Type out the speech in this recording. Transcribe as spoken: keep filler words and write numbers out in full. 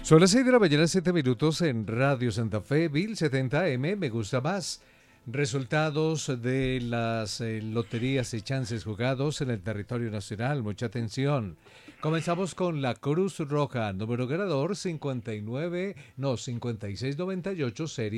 Son las seis de la mañana, siete minutos en Radio Santa Fe, Bill setenta M, me gusta más. Resultados de las eh, loterías y chances jugados en el territorio nacional. Mucha atención. Comenzamos con la Cruz Roja, número ganador cincuenta y nueve, no, cincuenta y seis noventa y ocho, serie